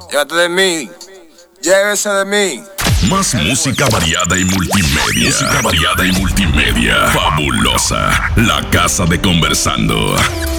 Llévate de mí. Llévese de mí. Más música variada y multimedia. Música variada y multimedia. Fabulosa. La casa de Conversando.